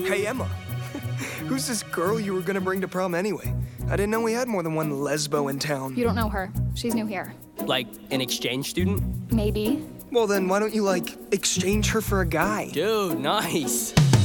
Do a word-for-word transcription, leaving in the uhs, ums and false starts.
Hey, Emma. Who's this girl you were gonna bring to prom anyway? I didn't know we had more than one lesbo in town. You don't know her. She's new here. Like an exchange student? Maybe. Well, then why don't you, like, exchange her for a guy? Dude, nice.